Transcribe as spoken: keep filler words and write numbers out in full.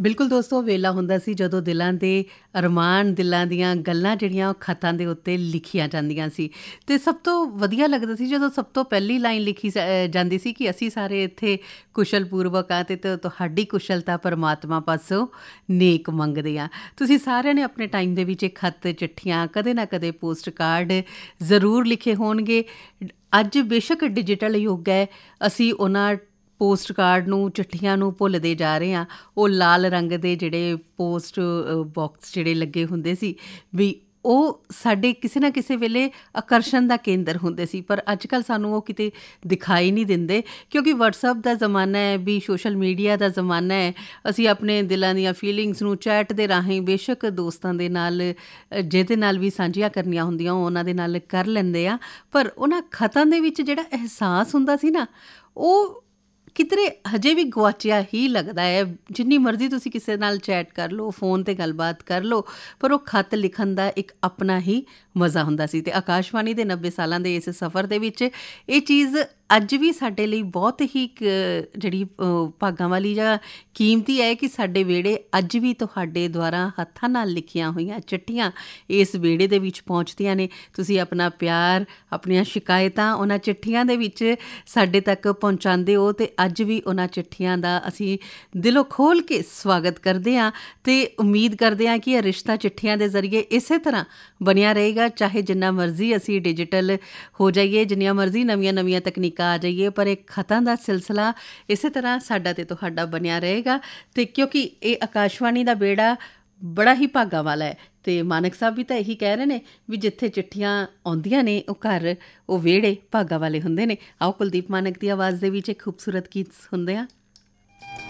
ਬਿਲਕੁਲ ਦੋਸਤੋ, ਵੇਲਾ ਹੁੰਦਾ ਸੀ ਜਦੋਂ ਦਿਲਾਂ ਦੇ ਅਰਮਾਨ, ਦਿਲਾਂ ਦੀਆਂ ਗੱਲਾਂ ਜਿਹੜੀਆਂ ਉਹ ਖੱਤਾਂ ਦੇ ਉੱਤੇ ਲਿਖੀਆਂ ਜਾਂਦੀਆਂ ਸੀ। ਅਤੇ ਸਭ ਤੋਂ ਵਧੀਆ ਲੱਗਦਾ ਸੀ ਜਦੋਂ ਸਭ ਤੋਂ ਪਹਿਲੀ ਲਾਈਨ ਲਿਖੀ ਸ ਅ, ਜਾਂਦੀ ਸੀ ਕਿ ਅਸੀਂ ਸਾਰੇ ਇੱਥੇ ਕੁਸ਼ਲ ਪੂਰਵਕ ਆ ਅਤੇ ਤ ਤੁਹਾਡੀ ਕੁਸ਼ਲਤਾ ਪਰਮਾਤਮਾ ਪਾਸੋਂ ਨੇਕ ਮੰਗਦੇ ਹਾਂ। ਤੁਸੀਂ ਸਾਰਿਆਂ ਨੇ ਆਪਣੇ ਟਾਈਮ ਦੇ ਵਿੱਚ ਇਹ ਖੱਤ, ਚਿੱਠੀਆਂ, ਕਦੇ ਨਾ ਕਦੇ ਪੋਸਟ ਕਾਰਡ ਜ਼ਰੂਰ ਲਿਖੇ ਹੋਣਗੇ। ਅੱਜ ਬੇਸ਼ੱਕ ਡਿਜੀਟਲ ਯੁੱਗ ਹੈ, ਅਸੀਂ ਉਹਨਾਂ ਪੋਸਟ ਕਾਰਡ ਨੂੰ, ਚਿੱਠੀਆਂ ਨੂੰ ਭੁੱਲਦੇ ਜਾ ਰਹੇ ਹਾਂ। ਉਹ ਲਾਲ ਰੰਗ ਦੇ ਜਿਹੜੇ ਪੋਸਟ ਬਾਕਸ ਜਿਹੜੇ ਲੱਗੇ ਹੁੰਦੇ ਸੀ, ਵੀ ਉਹ ਸਾਡੇ ਕਿਸੇ ਨਾ ਕਿਸੇ ਵੇਲੇ ਆਕਰਸ਼ਣ ਦਾ ਕੇਂਦਰ ਹੁੰਦੇ ਸੀ, ਪਰ ਅੱਜ ਕੱਲ੍ਹ ਸਾਨੂੰ ਉਹ ਕਿਤੇ ਦਿਖਾਈ ਨਹੀਂ ਦਿੰਦੇ, ਕਿਉਂਕਿ ਵਟਸਐਪ ਦਾ ਜ਼ਮਾਨਾ ਹੈ, ਵੀ ਸੋਸ਼ਲ ਮੀਡੀਆ ਦਾ ਜ਼ਮਾਨਾ ਹੈ। ਅਸੀਂ ਆਪਣੇ ਦਿਲਾਂ ਦੀਆਂ ਫੀਲਿੰਗਸ ਨੂੰ ਚੈਟ ਦੇ ਰਾਹੀਂ ਬੇਸ਼ੱਕ ਦੋਸਤਾਂ ਦੇ ਨਾਲ, ਜਿਹਦੇ ਨਾਲ ਵੀ ਸਾਂਝੀਆਂ ਕਰਨੀਆਂ ਹੁੰਦੀਆਂ ਉਹਨਾਂ ਦੇ ਨਾਲ ਕਰ ਲੈਂਦੇ ਆ, ਪਰ ਉਹਨਾਂ ਖਤਾਂ ਦੇ ਵਿੱਚ ਜਿਹੜਾ ਅਹਿਸਾਸ ਹੁੰਦਾ ਸੀ ਨਾ, ਉਹ ਕਿਧਰੇ ਹਜੇ ਵੀ ਗੁਆਚਿਆ ਹੀ ਲੱਗਦਾ ਹੈ। ਜਿੰਨੀ ਮਰਜ਼ੀ ਤੁਸੀਂ ਕਿਸੇ ਨਾਲ ਚੈਟ ਕਰ ਲਓ, ਫੋਨ 'ਤੇ ਗੱਲਬਾਤ ਕਰ ਲਓ, ਪਰ ਉਹ ਖੱਤ ਲਿਖਣ ਦਾ ਇੱਕ ਆਪਣਾ ਹੀ ਮਜ਼ਾ ਹੁੰਦਾ ਸੀ। ਅਤੇ ਆਕਾਸ਼ਵਾਣੀ ਦੇ ਨੱਬੇ ਸਾਲਾਂ ਦੇ ਇਸ ਸਫ਼ਰ ਦੇ ਵਿੱਚ ਇਹ ਚੀਜ਼ ਅੱਜ ਵੀ ਸਾਡੇ ਲਈ ਬਹੁਤ ਹੀ ਇੱਕ ਜਿਹੜੀ ਭਾਗਾਂ ਵਾਲੀ ਜਾਂ ਕੀਮਤੀ ਹੈ ਕਿ ਸਾਡੇ ਵਿਹੜੇ ਅੱਜ ਵੀ ਤੁਹਾਡੇ ਦੁਆਰਾ ਹੱਥਾਂ ਨਾਲ ਲਿਖੀਆਂ ਹੋਈਆਂ ਚਿੱਠੀਆਂ ਇਸ ਵਿਹੜੇ ਦੇ ਵਿੱਚ ਪਹੁੰਚਦੀਆਂ ਨੇ। ਤੁਸੀਂ ਆਪਣਾ ਪਿਆਰ, ਆਪਣੀਆਂ ਸ਼ਿਕਾਇਤਾਂ ਉਹਨਾਂ ਚਿੱਠੀਆਂ ਦੇ ਵਿੱਚ ਸਾਡੇ ਤੱਕ ਪਹੁੰਚਾਉਂਦੇ ਹੋ, ਅਤੇ ਅੱਜ ਵੀ ਉਹਨਾਂ ਚਿੱਠੀਆਂ ਦਾ ਅਸੀਂ ਦਿਲੋਂ ਖੋਲ੍ਹ ਕੇ ਸਵਾਗਤ ਕਰਦੇ ਹਾਂ ਅਤੇ ਉਮੀਦ ਕਰਦੇ ਹਾਂ ਕਿ ਇਹ ਰਿਸ਼ਤਾ ਚਿੱਠੀਆਂ ਦੇ ਜ਼ਰੀਏ ਇਸੇ ਤਰ੍ਹਾਂ ਬਣਿਆ ਰਹੇਗਾ। ਚਾਹੇ ਜਿੰਨਾ ਮਰਜ਼ੀ ਅਸੀਂ ਡਿਜੀਟਲ ਹੋ ਜਾਈਏ, ਜਿੰਨੀਆਂ ਮਰਜ਼ੀ ਨਵੀਆਂ ਨਵੀਆਂ ਤਕਨੀਕਾਂ ਆ ਜਾਈਏ, ਪਰ ਇਹ ਖਤਾਂ ਦਾ ਸਿਲਸਿਲਾ ਇਸੇ ਤਰ੍ਹਾਂ ਸਾਡਾ ਅਤੇ ਤੁਹਾਡਾ ਬਣਿਆ ਰਹੇਗਾ। ਅਤੇ ਕਿਉਂਕਿ ਇਹ ਆਕਾਸ਼ਵਾਣੀ ਦਾ ਬੇੜਾ ਬੜਾ ਹੀ ਭਾਗਾਂ ਵਾਲਾ ਹੈ, ਅਤੇ ਮਾਨਕ ਸਾਹਿਬ ਵੀ ਤਾਂ ਇਹੀ ਕਹਿ ਰਹੇ ਨੇ ਵੀ ਜਿੱਥੇ ਚਿੱਠੀਆਂ ਆਉਂਦੀਆਂ ਨੇ ਉਹ ਘਰ, ਉਹ ਵਿਹੜੇ ਭਾਗਾਂ ਵਾਲੇ ਹੁੰਦੇ ਨੇ। ਆਓ ਕੁਲਦੀਪ ਮਾਨਕ ਦੀ ਆਵਾਜ਼ ਦੇ ਵਿੱਚ ਇੱਕ ਖੂਬਸੂਰਤ ਗੀਤ ਸੁਣਦੇ ਹਾਂ।